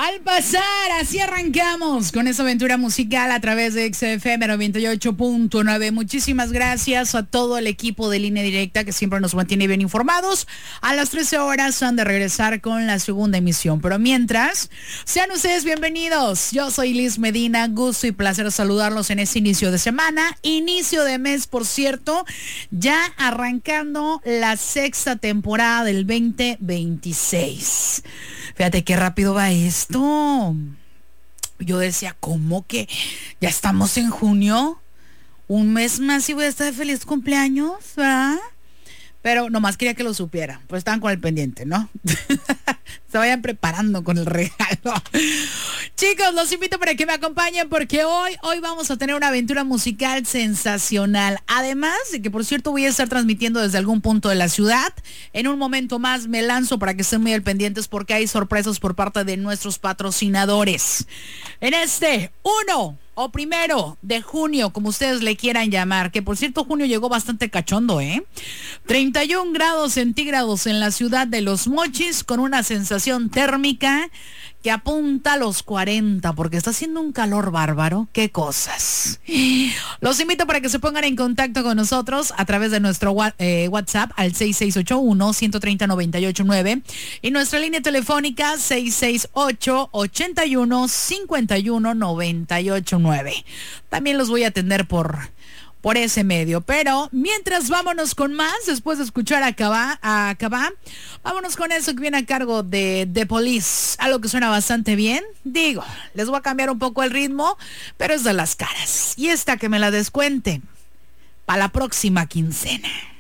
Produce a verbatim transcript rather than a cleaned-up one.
Al pasar, así arrancamos con esta aventura musical a través de X F M noventa y ocho punto nueve. Muchísimas gracias a todo el equipo de Línea Directa que siempre nos mantiene bien informados. A las trece horas han de regresar con la segunda emisión. Pero mientras, sean ustedes bienvenidos. Yo soy Liz Medina, gusto y placer saludarlos en este inicio de semana. Inicio de mes, por cierto, ya arrancando la sexta temporada del veinte veintiséis. Fíjate qué rápido va esto. Yo decía, ¿cómo que ya estamos en junio? Un mes más y voy a estar de feliz cumpleaños, ¿verdad? Pero nomás quería que lo supieran, pues estaban con el pendiente, ¿no? Se vayan preparando con el regalo. Chicos, los invito para que me acompañen porque hoy, hoy vamos a tener una aventura musical sensacional. Además de que, por cierto, voy a estar transmitiendo desde algún punto de la ciudad. En un momento más me lanzo para que estén muy al pendientes porque hay sorpresas por parte de nuestros patrocinadores. En este, uno... o primero de junio, como ustedes le quieran llamar, que por cierto junio llegó bastante cachondo, ¿eh? treinta y un grados centígrados en la ciudad de Los Mochis, con una sensación térmica que apunta a los cuarenta, porque está haciendo un calor bárbaro. ¡Qué cosas! Los invito para que se pongan en contacto con nosotros a través de nuestro eh, WhatsApp al seis seis ocho uno, uno tres cero, nueve ocho nueve y nuestra línea telefónica seis seis ocho, ocho uno, cinco uno, nueve ocho nueve. También los voy a atender por... por ese medio, pero mientras vámonos con más, después de escuchar a Cabá, a Cabá, vámonos con eso que viene a cargo de The Police, algo que suena bastante bien. Digo, les voy a cambiar un poco el ritmo, pero es de las caras, y esta que me la descuente para la próxima quincena.